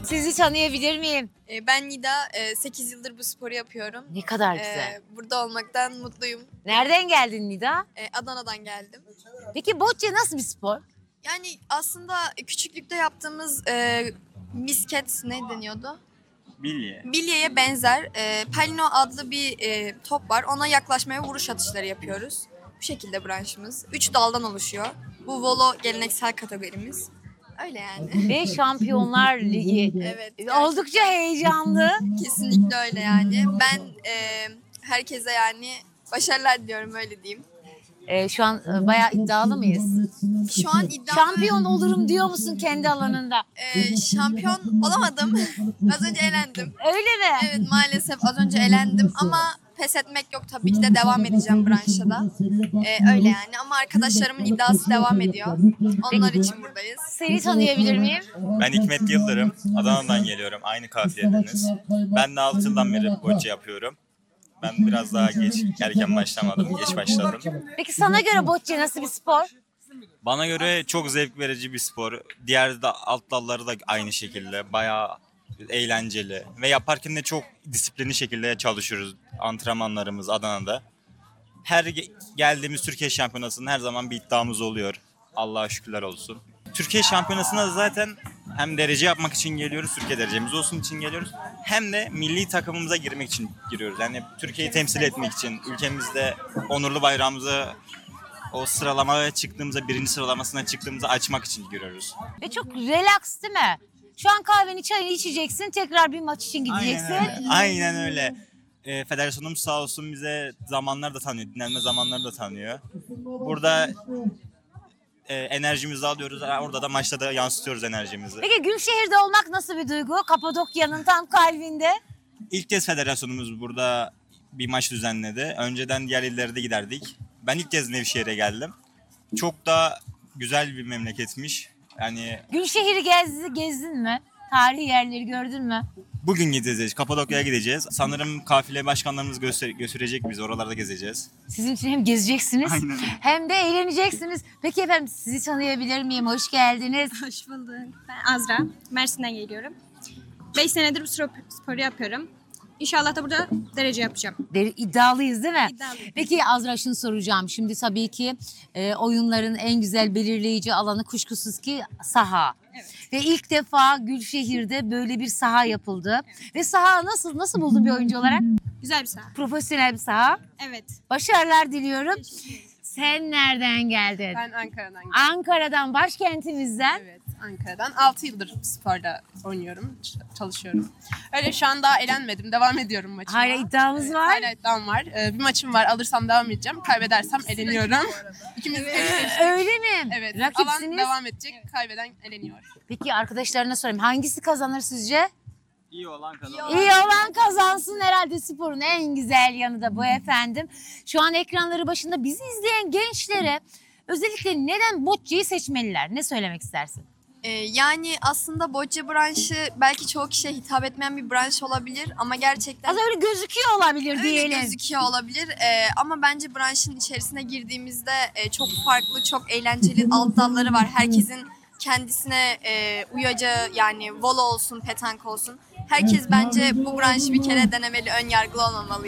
Sizi tanıyabilir miyim? Ben Nida, 8 yıldır bu sporu yapıyorum. Ne kadar güzel. Burada olmaktan mutluyum. Nereden geldin Nida? Adana'dan geldim. Peki bocce nasıl bir spor? Yani aslında küçüklükte yaptığımız misket ne deniyordu? Bilye. Bilyeye benzer Palino adlı bir top var. Ona yaklaşmaya vuruş atışları yapıyoruz. Bu şekilde branşımız. 3 daldan oluşuyor. Bu volo geleneksel kategorimiz. Öyle yani. Ve Şampiyonlar Ligi. Evet. Oldukça heyecanlı. Kesinlikle öyle yani. Ben herkese yani başarılar diliyorum, öyle diyeyim. Şu an bayağı iddialı mıyız? Şu an iddialı. Şampiyon olurum diyor musun kendi alanında? Şampiyon olamadım. Az önce elendim. Öyle mi? Evet, maalesef az önce elendim ama pes etmek yok, tabii ki de devam edeceğim branşa da. Öyle yani, ama arkadaşlarımın iddiası devam ediyor. Onlar için buradayız. Seni tanıyabilir miyim? Ben Hikmet Yıldırım. Adana'dan geliyorum. Aynı kafiyedeniz. Ben de 6 yıldan beri bocce yapıyorum. Ben biraz daha erken başlamadım. Geç başladım. Peki sana göre bocce nasıl bir spor? Bana göre çok zevk verici bir spor. Diğer alt dalları da aynı şekilde. Bayağı eğlenceli. Ve yaparken de çok disiplinli şekilde çalışıyoruz. Antrenmanlarımız Adana'da. Her geldiğimiz Türkiye Şampiyonası'nın her zaman bir iddiamız oluyor. Allah'a şükürler olsun. Türkiye Şampiyonası'na zaten hem derece yapmak için geliyoruz, Türkiye derecemiz olsun için geliyoruz. Hem de milli takımımıza girmek için giriyoruz. Yani Türkiye'yi temsil etmek için, ülkemizde onurlu bayrağımızı o sıralamaya çıktığımızda, birinci sıralamasına çıktığımızda açmak için giriyoruz. Ve çok relax değil mi? Şu an kahveni çayını içeceksin, tekrar bir maç için gideceksin. Aynen öyle. Federasyonumuz sağ olsun bize zamanlar da tanıyor, dinlenme zamanları da tanıyor. Burada enerjimizi alıyoruz, orada da maçta da yansıtıyoruz enerjimizi. Peki Gülşehir'de olmak nasıl bir duygu? Kapadokya'nın tam kalbinde. İlk kez federasyonumuz burada bir maç düzenledi. Önceden diğer illere de giderdik. Ben ilk kez Nevşehir'e geldim. Çok da güzel bir memleketmiş. Yani Gülşehir'i gezdin mi? Tarihi yerleri gördün mü? bugün gideceğiz, Kapadokya'ya gideceğiz. Sanırım kafile başkanlarımız götürecek bizi, oralarda gezeceğiz. Sizin için hem gezeceksiniz Aynen. hem de eğleneceksiniz. Peki efendim sizi tanıyabilir miyim? Hoş geldiniz. Hoş bulduk. Ben Azra. Mersin'den geliyorum. 5 senedir bu sporu yapıyorum. İnşallah da burada derece yapacağım. İddialıyız değil mi? İddialıyım. Peki Azra şunu soracağım. Şimdi tabii ki oyunların en güzel belirleyici alanı kuşkusuz ki saha. Evet. Ve ilk defa Gülşehir'de böyle bir saha yapıldı. Ve saha nasıl buldun bir oyuncu olarak? Güzel bir saha. Profesyonel bir saha. Evet. Başarılar diliyorum. Sen nereden geldin? Ben Ankara'dan geldim. Ankara'dan, başkentimizden. Evet, Ankara'dan. 6 yıldır sporda oynuyorum, çalışıyorum. Öyle şu an daha elenmedim, devam ediyorum maçıma. Hala iddiamız var. Hala iddiam var. Bir maçım var, alırsam devam edeceğim. Kaybedersem eleniyorum. İkimiz de Öyle mi? evet, Rakipsiniz. alan devam edecek, kaybeden eleniyor. Peki arkadaşlarına sorayım. Hangisi kazanır sizce? İyi olan İyi olan kazansın, herhalde sporun en güzel yanı da bu efendim. Şu an ekranları başında bizi izleyen gençlere özellikle neden bocceyi seçmeliler? Ne söylemek istersin? Yani aslında bocce branşı belki çoğu kişiye hitap etmeyen bir branş olabilir ama gerçekten Az öyle gözüküyor olabilir öyle diyelim. gözüküyor olabilir. Ama bence branşın içerisine girdiğimizde çok farklı, çok eğlenceli alt dalları var. Herkesin kendisine uyacağı, yani volo olsun, petank olsun. Herkes bence bu branşı bir kere denemeli, ön yargılı olmamalı.